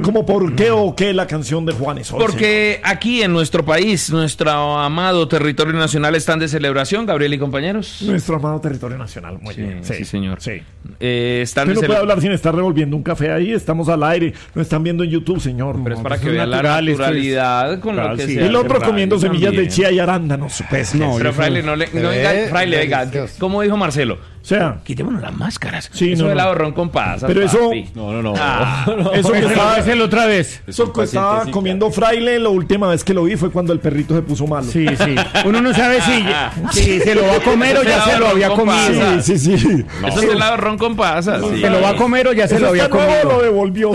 ¿Cómo por qué o qué la canción de Juanes hoy? Porque aquí en nuestro país, nuestro amado territorio nacional están de celebración, Gabriel y compañeros. Nuestro amado territorio nacional, muy bien. Sí, señor. Sí. Están Usted no puede hablar sin estar revolviendo un café ahí, estamos al aire, nos están viendo en YouTube, señor. Pero es para que vean la naturalidad con lo que sí. se El otro hace comiendo radio semillas también. de chía y arándanos. Pues, No, pero Fraile, no venga, Fraile, venga, ¿cómo dijo Marcelo? O sea, quitémonos las máscaras. Sí, eso no, del no. ahorrón con pasas. Pero eso- papi. No. eso que estaba, otra vez. eso que estaba comiendo Fraile, la última vez que lo vi fue cuando el perrito se puso malo. Sí. Uno no sabe si se lo va a comer o ya se lo había comido. Sí. Eso es el ahorrón con pasas. Sí. ¿Se lo va a comer o ya se Eso lo había está nuevo, lo comido? devolvió.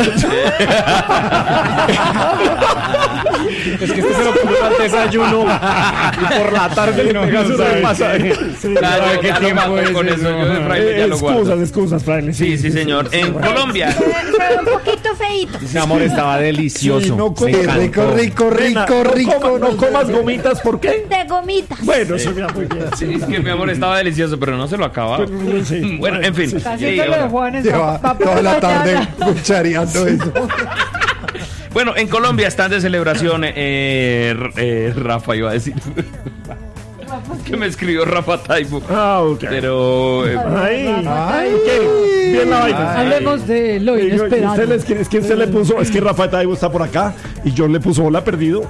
Es que este se lo comió al desayuno y por la tarde le pega su repasaje. Claro, ¿qué ya lo tiempo mato es con eso? eso. Yo de Fraile ya lo guardo. Excusas, Fraile. Sí, señor. En Colombia. Fue un poquito feíto. Ese amor estaba delicioso. Sí, no Me encantó. Nena, no comas gomitas, ¿por qué? De gomitas. Bueno, eso me da muy bien. Sí, es que mi amor estaba delicioso, pero no se lo acababa. Sí. Bueno, en fin. Casi Sí, que lo ahora. de Juanes Lleva va por toda la tarde mañana. cuchareando eso. Bueno, en Colombia están de celebración. Rafa iba a decir. Que me escribió Rafa Taibo. Ok. Pero. Ay, ¿qué? Bien la vaina. Hablemos de lo Es inesperado. que usted le puso, es que Rafael Taibo está por acá y yo le puso hola perdido.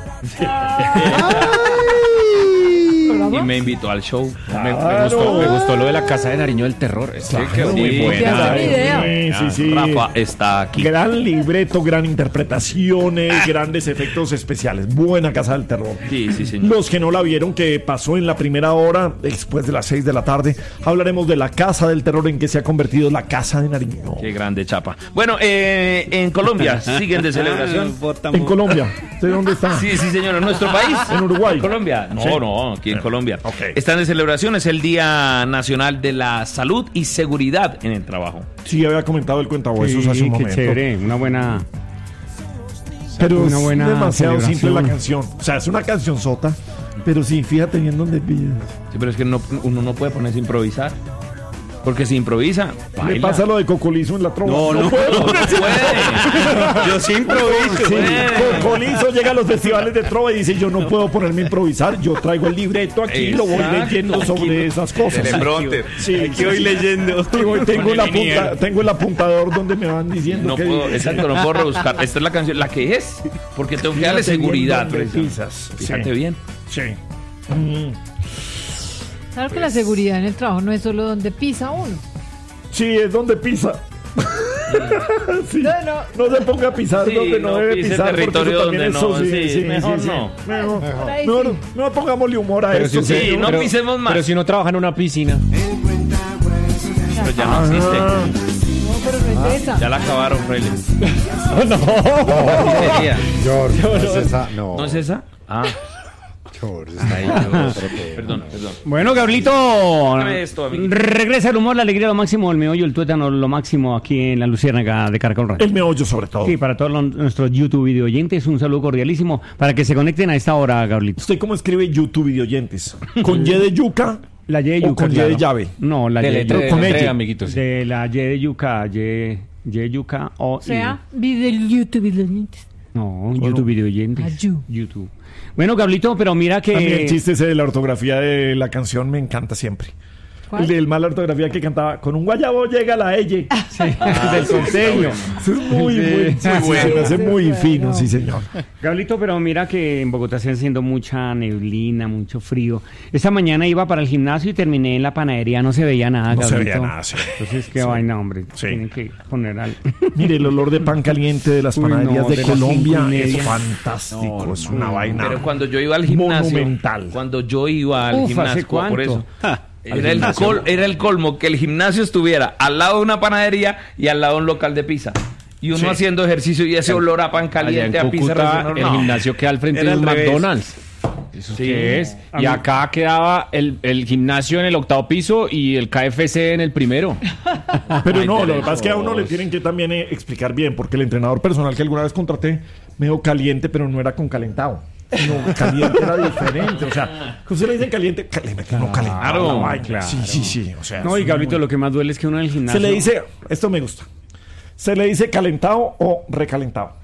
Y me invitó al show. Me gustó lo de la Casa de Nariño del Terror. Es que muy sí, buena. Ya se idea. Sí. Rafa está aquí. Gran libreto, gran interpretaciones, grandes efectos especiales. Buena Casa del Terror. Sí, señor. Los que no la vieron, que pasó en la primera hora, después de las 6 de la tarde, hablaremos de la Casa del Terror en que se ha convertido la Casa de Nariño. Qué grande chapa. Bueno, en Colombia siguen de celebración. En Colombia. ¿De dónde está? Sí, señor, en nuestro país. En Uruguay. ¿En Colombia? Sí. No, aquí en Colombia. Ok. Están de celebración, es el Día Nacional de la Salud y Seguridad en el Trabajo. Sí, había comentado el cuentahuesos hace un qué momento. chévere. Una buena. Pero Una es buena demasiado simple celebración. la canción. O sea, es una canción sota, pero sí, fíjate bien dónde pides. Sí, pero es que uno no puede ponerse a improvisar. Porque si improvisa, Le baila. pasa lo de Cocolizo en la trova. No puede. Yo sí improviso. Sí, Cocolizo llega a los festivales de trova y dice, yo no puedo ponerme a improvisar, yo traigo el libreto aquí y lo voy Exacto. leyendo sobre esas cosas. Teleprompter. Sí, Aquí voy leyendo. Tengo el apuntador donde me van diciendo No qué puedo, dice. exacto, no puedo rebuscar. Esta es la canción, la que es. Porque tengo que darle Fíjate bien seguridad. dónde precisamente. pisas. Fíjate Sí. bien. Sí. Claro que la seguridad en el trabajo no es solo donde pisa uno. Sí, es donde pisa. Sí. No. No se ponga a pisar Sí, donde no debe pise pisar. territorio porque eso donde también no, sí, mejor no. Por ahí Mejor sí. no pongámosle humor a Pero esto. si usted- Sí, no pero- pisemos más. Pero si uno trabaja en una piscina. Pero ya no existe. No, pero no es esa. Ya la acabaron, Fraile. George, no es esa. No, ¿No es esa? Ah, George, está ahí. Otro tema. perdón. Bueno, Gablito, Dame esto, amiguito. regresa el humor, la alegría, lo máximo, el meollo, el tuétano, lo máximo aquí en la Luciérnaga de Caracol Radio. El meollo sobre todo. Sí, para todos nuestros YouTube video oyentes, un saludo cordialísimo para que se conecten a esta hora, Gablito. ¿Usted cómo escribe YouTube videoyentes? ¿Con Y de yuca? La Y de ¿O yuca, con Y de llave? No, la Y de yuca. con ella. amiguitos. De la Y de yuca, Y de yuca o O sea, video YouTube videoyentes. No, YouTube video oyentes. Ah, YouTube. Bueno, Gablito, pero mira A mí el que chiste ese de la ortografía de la canción me encanta siempre. ¿Cuál? El del mala ortografía que cantaba con un guayabo llega la ella. del costeño. Eso es muy bueno. Se me hace muy fino, sí, señor. Gablito, pero mira que en Bogotá está haciendo mucha neblina, mucho frío. Esta mañana iba para el gimnasio y terminé en la panadería, no se veía nada, No se Gablito. veía nada, sí. Entonces, qué vaina, hombre. Sí. Tienen que poner al... Mire, el olor de pan caliente de las Uy, panaderías no, de de las Colombia 5:30. es fantástico. No, es una vaina. Pero cuando yo iba al gimnasio, monumental. cuando yo iba al Uf, gimnasio, ¿hace cuánto? por eso. Era gimnasio. era el colmo que el gimnasio estuviera al lado de una panadería y al lado de un local de pizza. Y uno Sí. haciendo ejercicio y ese olor a pan Allá caliente, en a pizza. Cúcuta, recién el horneado. gimnasio queda al frente Era de un al revés. McDonald's. ¿Eso Sí. qué es? Y acá quedaba el gimnasio en el 8º piso y el KFC en el primero. Pero no, lo que pasa es que a uno le tienen que también explicar bien, porque el entrenador personal que alguna vez contraté medio caliente, pero no era con calentado. No, caliente era diferente. O sea, que usted le dicen caliente, no calentado. la vaina. claro. Sí. O sea, No, y es Gablito, muy- lo que más duele es que uno en el gimnasio... se le dice, esto me gusta, se le dice calentado o recalentado.